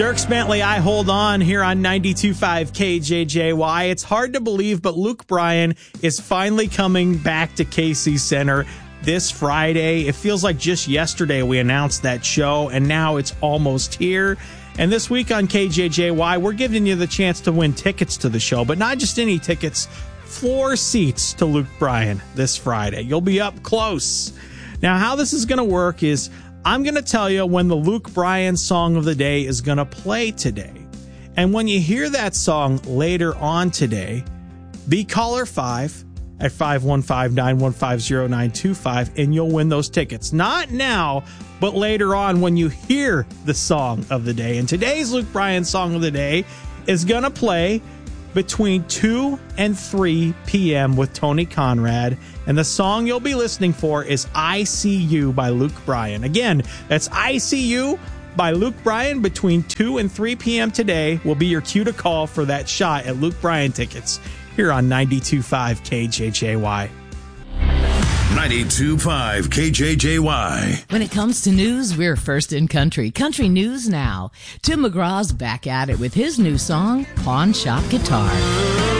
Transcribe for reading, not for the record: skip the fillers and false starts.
Dirk Bentley, I Hold On here on 92.5 KJJY. It's hard to believe, but Luke Bryan is finally coming back to KC Center this Friday. It feels like just yesterday we announced that show, and now it's almost here. And this week on KJJY, we're giving you the chance to win tickets to the show, but not just any tickets, floor seats to Luke Bryan this Friday. You'll be up close. Now, how this is going to work is I'm going to tell you when the Luke Bryan song of the day is going to play today. And when you hear that song later on today, be caller 5 at 515-915-0925, and you'll win those tickets. Not now, but later on when you hear the song of the day. And today's Luke Bryan song of the day is going to play between 2 and 3 p.m. with Tony Conrad. And the song you'll be listening for is I See You by Luke Bryan. Again, that's I See You by Luke Bryan. Between 2 and 3 p.m. today will be your cue to call for that shot at Luke Bryan tickets here on 92.5 KJJY. 92.5 KJJY. When it comes to news, we're first in country. Country News Now. Tim McGraw's back at it with his new song, Pawn Shop Guitar.